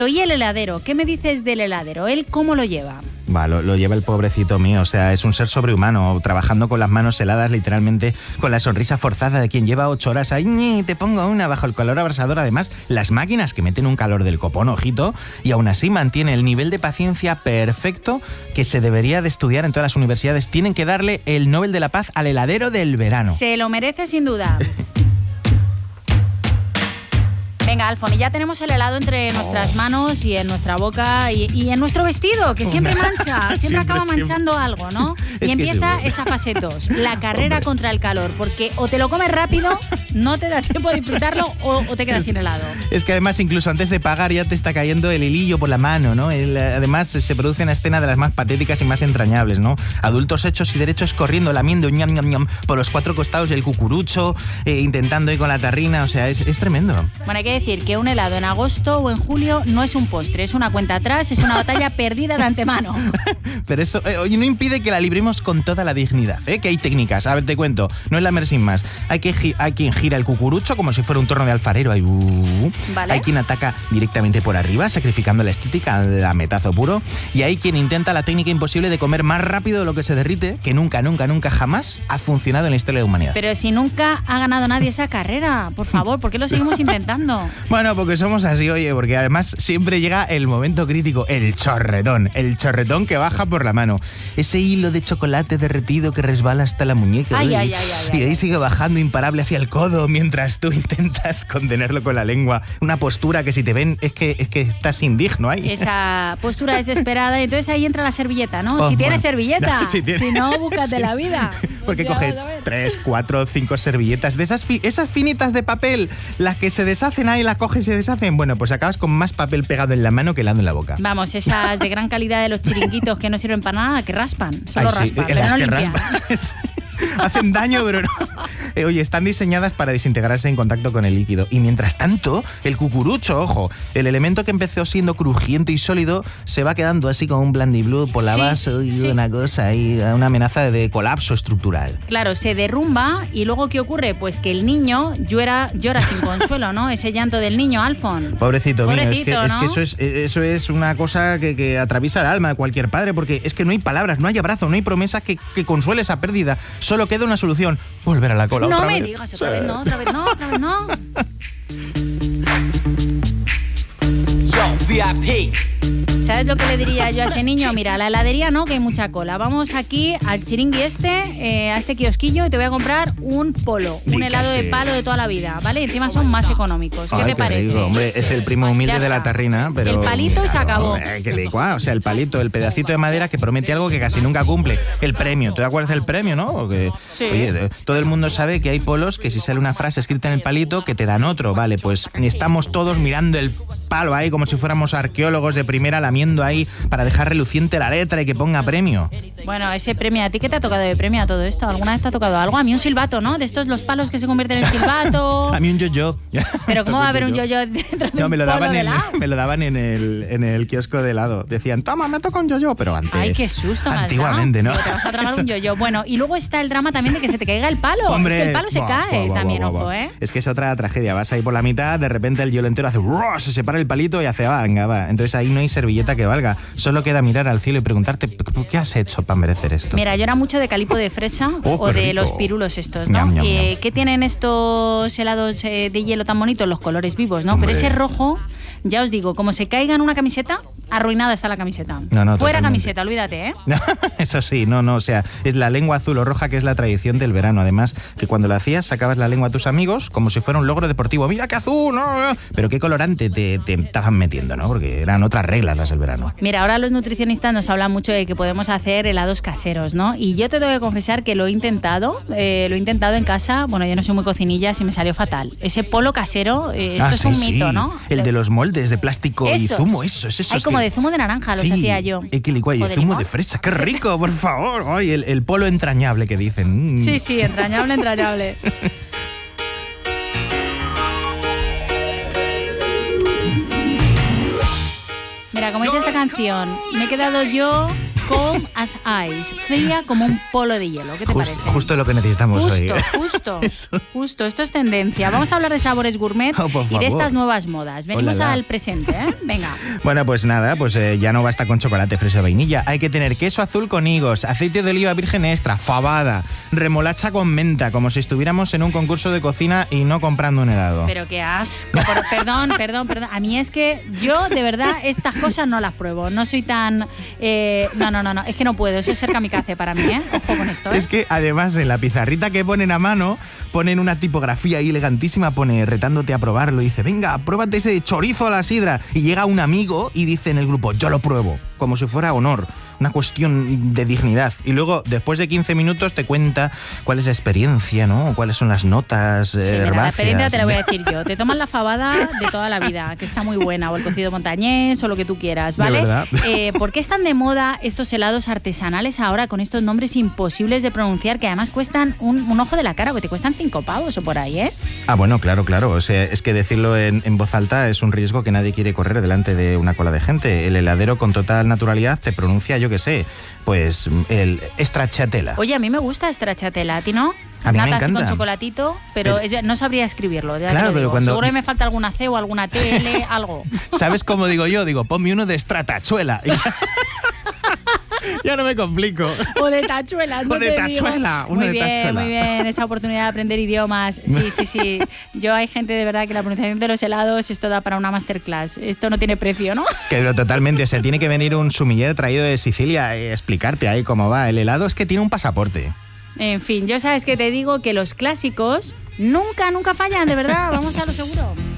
Y el heladero, ¿qué me dices del heladero? ¿Él cómo lo lleva? Va, lo lleva el pobrecito mío, o sea, es un ser sobrehumano, trabajando con las manos heladas, literalmente, con la sonrisa forzada de quien lleva 8 horas ahí, te pongo una bajo el calor abrasador. Además, las máquinas que meten un calor del copón, ojito, y aún así mantiene el nivel de paciencia perfecto que se debería de estudiar en todas las universidades. Tienen que darle el Nobel de la Paz al heladero del verano. Se lo merece sin duda. Venga, Alfon, y ya tenemos el helado entre nuestras manos y en nuestra boca y en nuestro vestido, que siempre mancha, siempre acaba manchando algo, ¿no? Y empieza esa fase 2, la carrera contra el calor, porque o te lo comes rápido, no te da tiempo de disfrutarlo, o te quedas sin helado. Es que además, incluso antes de pagar, ya te está cayendo el hilillo por la mano, ¿no? Además, se produce una escena de las más patéticas y más entrañables, ¿no? Adultos hechos y derechos corriendo, lamiendo ñam, ñam, ñam, por los 4 costados del cucurucho, intentando ir con la tarrina, o sea, es tremendo. Bueno, hay que decir que un helado en agosto o en julio no es un postre, es una cuenta atrás, es una batalla perdida de antemano. Pero eso no impide que la libremos con toda la dignidad, ¿eh? Que hay técnicas. A ver, te cuento, no es la mer sin más. Hay quien gira el cucurucho como si fuera un torno de alfarero. ¿Vale? Hay quien ataca directamente por arriba, sacrificando la estética del lametazo puro. Y hay quien intenta la técnica imposible de comer más rápido de lo que se derrite, que nunca, nunca, nunca jamás ha funcionado en la historia de la humanidad. Pero si nunca ha ganado nadie esa carrera, por favor, ¿por qué lo seguimos intentando? Bueno, porque somos así, oye, porque además siempre llega el momento crítico, el chorretón que baja por la mano. Ese hilo de chocolate derretido que resbala hasta la muñeca. Y ahí sigue bajando imparable hacia el codo mientras tú intentas contenerlo con la lengua. Una postura que si te ven es que estás indigno ahí. Esa postura desesperada, y entonces ahí entra la servilleta, ¿no? Si tienes servilleta, si no, búscate la vida. Porque coge 3, 4, 5 servilletas de esas finitas de papel, las que se deshacen ahí, las coges y se deshacen. Bueno, pues acabas con más papel pegado en la mano que helado en la boca. Vamos, esas de gran calidad de los chiringuitos que no sirven para nada, que raspan, solo raspan, pero no limpian. Hacen daño, pero no. Oye, están diseñadas para desintegrarse en contacto con el líquido. Y mientras tanto, el cucurucho, ojo, el elemento que empezó siendo crujiente y sólido, se va quedando así como un blandiblue por la base y una cosa ahí, una amenaza de colapso estructural. Claro, se derrumba y luego ¿qué ocurre? Pues que el niño llora sin consuelo, ¿no? Ese llanto del niño, Alfon. Pobrecito mío, es que eso es una cosa que atraviesa el alma de cualquier padre, porque es que no hay palabras, no hay abrazo, no hay promesa que consuele esa pérdida. Solo queda una solución, volver a la cola. No me digas otra vez no. Yo, VIP. ¿Sabes lo que le diría yo a ese niño? Mira, a la heladería no, que hay mucha cola. Vamos aquí al chiringui a este kiosquillo, y te voy a comprar un polo, un helado de palo de toda la vida, ¿vale? Y encima son más económicos. ¿Qué te parece? Rico, hombre, es el primo humilde de la tarrina, pero... El palito y se acabó. Qué licuado, o sea, el palito, el pedacito de madera que promete algo que casi nunca cumple. El premio, ¿te acuerdas del premio, no? Porque, sí. Oye, todo el mundo sabe que hay polos que si sale una frase escrita en el palito, que te dan otro, ¿vale? Pues estamos todos mirando el palo ahí como si fuéramos arqueólogos de primera, lamiendo ahí para dejar reluciente la letra y que ponga premio. Bueno, ese premio, ¿a ti qué te ha tocado de premio a todo esto? ¿Alguna vez te ha tocado algo? A mí un silbato, ¿no? De estos los palos que se convierten en silbato. A mí un yo-yo. Pero ¿cómo va a haber un yo-yo dentro de me lo daban en el kiosco de helado. Decían, toma, me toca un yo-yo, pero antes... Ay, qué susto. Antiguamente, ¿no? Te vas a tragar un yo-yo. Bueno, y luego está el drama también de que se te caiga el palo. Hombre, es que el palo se cae también, ojo, ¿eh? Es que es otra tragedia. Vas ahí por la mitad, de repente el hielo entero hace... se separa el palito y hace... venga, va. Entonces ahí no hay servilleta que valga. Solo queda mirar al cielo y preguntarte, ¿qué has hecho para merecer esto? Mira, yo era mucho de calipo de fresa o de los pirulos estos, ¿no? Ñam, ñam, ¿Qué tienen estos helados de hielo tan bonitos? Los colores vivos, ¿no? Hombre. Pero ese rojo, ya os digo, como se caiga en una camiseta, arruinada está la camiseta. No, fuera totalmente. Camiseta, olvídate, ¿eh? Eso sí, o sea, es la lengua azul o roja, que es la tradición del verano. Además, que cuando lo hacías sacabas la lengua a tus amigos como si fuera un logro deportivo. ¡Mira qué azul! ¿No? Pero qué colorante te estaban metiendo, ¿no? Porque eran otras reglas las del verano. Mira, ahora los nutricionistas nos hablan mucho de que podemos hacer helados caseros, ¿no? Y yo te tengo que confesar que lo he intentado en casa. Bueno, yo no soy muy cocinilla y me salió fatal. Ese polo casero, esto es un mito, ¿no? El de los moldes de plástico y zumo, eso. Hay como de zumo de naranja, los hacía yo. Qué licuado, y zumo de fresa, qué rico, por favor. Ay, el polo entrañable que dicen. Sí, entrañable. Mira, como dice esta canción, me he quedado yo Cold as ice, fría como un polo de hielo. ¿Qué te parece? Justo lo que necesitamos hoy. Justo. Esto es tendencia. Vamos a hablar de sabores gourmet y de estas nuevas modas. Venimos al presente, ¿eh? Venga. Bueno, pues nada, ya no basta con chocolate, fresa o vainilla. Hay que tener queso azul con higos, aceite de oliva virgen extra, fabada, remolacha con menta, como si estuviéramos en un concurso de cocina y no comprando un helado. Pero qué asco. Perdón. A mí es que yo, de verdad, estas cosas no las pruebo. No soy tan... No. Es que no puedo. Eso es ser kamikaze para mí, ¿eh? Ojo con esto, ¿eh? Es que, además, en la pizarrita que ponen a mano, ponen una tipografía ahí elegantísima, pone retándote a probarlo y dice, venga, pruébate ese chorizo a la sidra. Y llega un amigo y dice en el grupo, yo lo pruebo, como si fuera honor, una cuestión de dignidad. Y luego, después de 15 minutos, te cuenta cuál es la experiencia, ¿no? Cuáles son las notas herbáceas. La experiencia te la voy a decir yo. Te tomas la fabada de toda la vida, que está muy buena, o el cocido montañés, o lo que tú quieras, ¿vale? ¿De verdad? ¿Por qué están de moda estos helados artesanales ahora con estos nombres imposibles de pronunciar, que además cuestan un ojo de la cara, porque te cuestan 5 pavos o por ahí, ¿eh? Ah, bueno, claro. O sea, es que decirlo en voz alta es un riesgo que nadie quiere correr delante de una cola de gente. El heladero con total naturalidad te pronuncia, yo qué sé, pues el stracciatella. Oye, a mí me gusta stracciatella, ¿a ti no? A mí me encanta. Así con chocolatito, pero no sabría escribirlo. Claro, pero cuando... Seguro que me falta alguna C o alguna TL, algo. ¿Sabes cómo digo yo? Digo, ponme uno de stratachuela. Ya no me complico. O de tachuela. O de tachuela. Muy bien. Esa oportunidad de aprender idiomas. Sí. Yo hay gente de verdad que la pronunciación de los helados, esto da para una masterclass. Esto no tiene precio, ¿no? Que totalmente. O sea, tiene que venir un sumiller traído de Sicilia y explicarte ahí cómo va. El helado es que tiene un pasaporte. En fin, yo sabes que te digo que los clásicos nunca fallan, de verdad. Vamos a lo seguro.